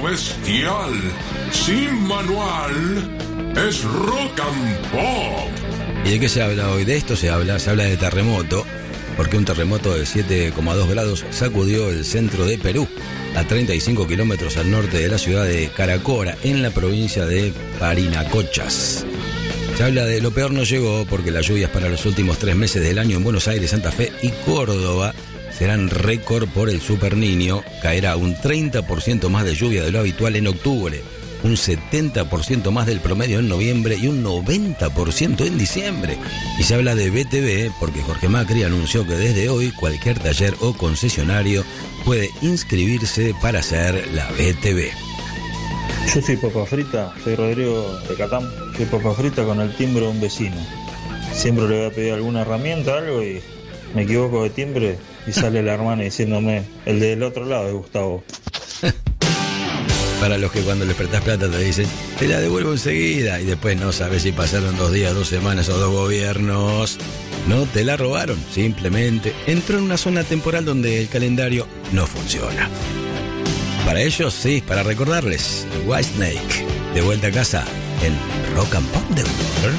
bestial, sin manual, es Rock and Pop. ¿Y de qué se habla hoy? De esto se habla de terremoto, porque un terremoto de 7,2 grados sacudió el centro de Perú, a 35 kilómetros al norte de la ciudad de Caracora, en la provincia de Parinacochas. Se habla de lo peor no llegó porque las lluvias para los últimos 3 meses del año en Buenos Aires, Santa Fe y Córdoba serán récord por el Super Niño. Caerá un 30% más de lluvia de lo habitual en octubre, un 70% más del promedio en noviembre y un 90% en diciembre. Y se habla de BTV porque Jorge Macri anunció que desde hoy cualquier taller o concesionario puede inscribirse para hacer la BTV. Yo soy papa frita, soy Rodrigo de Catán. Soy papa frita con el timbre de un vecino. Siempre le voy a pedir alguna herramienta, algo, y me equivoco de timbre y sale la hermana diciéndome, el del otro lado es Gustavo. Para los que cuando les prestás plata te dicen, te la devuelvo enseguida, y después no sabes si pasaron 2 días, 2 semanas o 2 gobiernos. No te la robaron, simplemente entró en una zona temporal donde el calendario no funciona. Para ellos, sí, para recordarles, Whitesnake, de vuelta a casa en Rock and Pop de